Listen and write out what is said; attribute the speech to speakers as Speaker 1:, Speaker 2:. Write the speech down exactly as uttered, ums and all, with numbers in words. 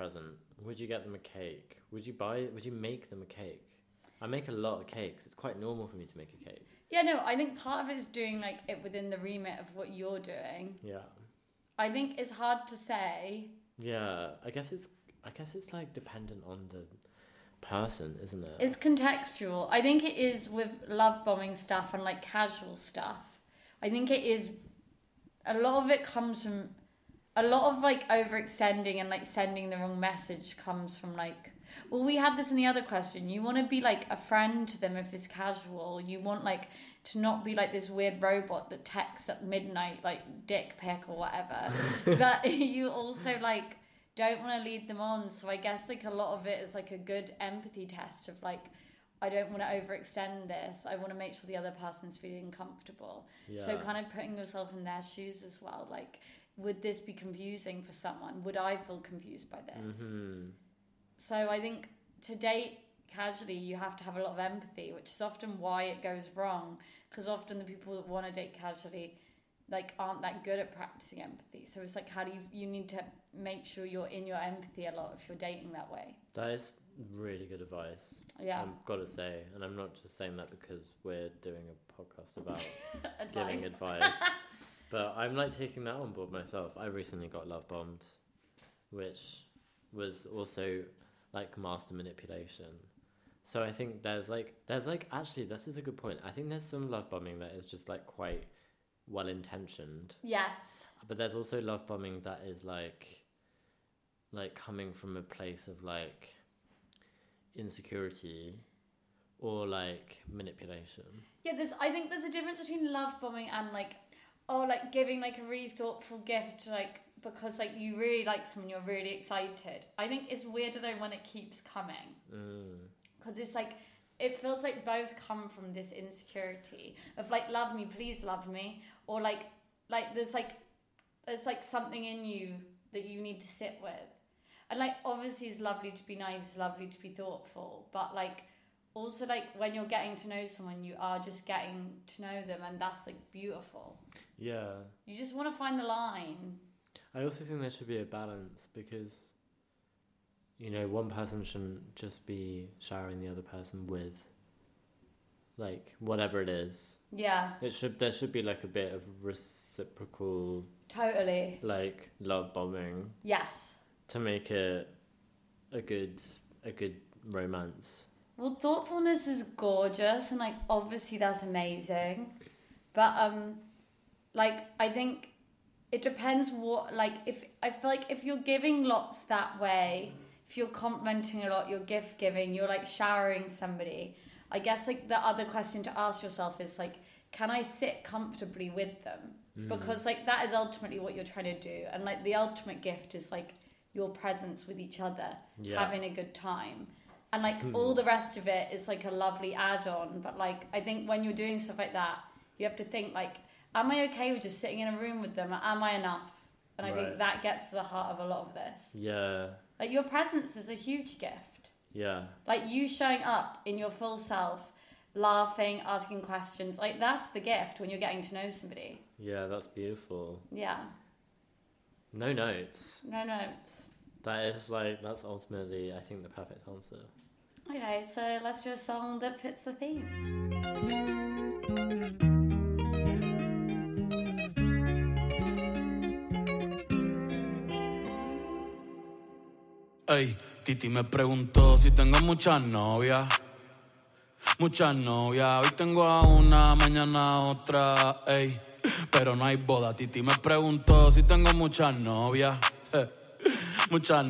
Speaker 1: present, would you get them a cake? Would you buy, would you make them a cake? I make a lot of cakes. It's quite normal for me to make a cake.
Speaker 2: Yeah, no, I think part of it is doing like it within the remit of what you're doing.
Speaker 1: Yeah.
Speaker 2: I think it's hard to say.
Speaker 1: Yeah, I guess it's I guess it's like dependent on the person, isn't it?
Speaker 2: It's contextual. I think it is with love bombing stuff and like casual stuff. I think it is a lot of it comes from a lot of like overextending and like sending the wrong message comes from like, well, we had this in the other question. You want to be like a friend to them if it's casual. You want like to not be like this weird robot that texts at midnight, like dick pic or whatever. But you also like don't want to lead them on. So I guess like a lot of it is like a good empathy test of like, I don't want to overextend this. I want to make sure the other person's feeling comfortable. Yeah. So kind of putting yourself in their shoes as well. Like, would this be confusing for someone? Would I feel confused by this? Mm-hmm. So I think to date casually, you have to have a lot of empathy, which is often why it goes wrong. Because often the people that want to date casually, like, aren't that good at practicing empathy. So it's like, how do you, you need to make sure you're in your empathy a lot if you're dating that way.
Speaker 1: That is really good advice.
Speaker 2: Yeah.
Speaker 1: I've got to say, and I'm not just saying that because we're doing a podcast about giving advice. But I'm like taking that on board myself. I recently got love bombed, which was also like master manipulation. So I think there's like, there's like, actually, this is a good point. I think there's some love bombing that is just like quite well intentioned.
Speaker 2: Yes.
Speaker 1: But there's also love bombing that is like, like coming from a place of like insecurity or like manipulation.
Speaker 2: Yeah, there's, I think there's a difference between love bombing and like, oh, like giving like a really thoughtful gift, like, because like you really like someone, you're really excited. I think it's weirder though when it keeps coming. Because mm. it's like, it feels like both come from this insecurity of like, love me, please love me. Or like, like there's like, there's like something in you that you need to sit with. And like, obviously it's lovely to be nice, it's lovely to be thoughtful. But like, also like when you're getting to know someone, you are just getting to know them, and that's like beautiful.
Speaker 1: Yeah.
Speaker 2: You just want to find the line.
Speaker 1: I also think there should be a balance because, you know, one person shouldn't just be showering the other person with, like, whatever it is.
Speaker 2: Yeah.
Speaker 1: It should, there should be like a bit of reciprocal.
Speaker 2: Totally.
Speaker 1: Like love bombing.
Speaker 2: Yes.
Speaker 1: To make it a good, a good romance.
Speaker 2: Well, thoughtfulness is gorgeous, and like obviously that's amazing, but um, like I think it depends what, like, if I feel like if you're giving lots that way, if you're complimenting a lot, you're gift giving, you're like showering somebody. I guess like the other question to ask yourself is like, can I sit comfortably with them? Mm. Because like that is ultimately what you're trying to do, and like the ultimate gift is like your presence with each other, yeah. having a good time. And like hmm. all the rest of it is like a lovely add-on. But like, I think when you're doing stuff like that, you have to think like, am I okay with just sitting in a room with them? Am I enough? And I right. think that gets to the heart of a lot of this.
Speaker 1: Yeah.
Speaker 2: Like your presence is a huge gift.
Speaker 1: Yeah.
Speaker 2: Like you showing up in your full self, laughing, asking questions. Like that's the gift when you're getting to know somebody.
Speaker 1: Yeah, that's beautiful.
Speaker 2: Yeah.
Speaker 1: No notes.
Speaker 2: No notes.
Speaker 1: That is like, that's ultimately, I think, the perfect answer.
Speaker 2: Okay, so let's do a song that fits the theme.
Speaker 3: Ey, Titi me preguntó si tengo muchas novias. Muchas novias, hoy tengo a una, mañana a otra, ey. Pero no hay boda, Titi me preguntó si tengo muchas novias. Eh. Muchas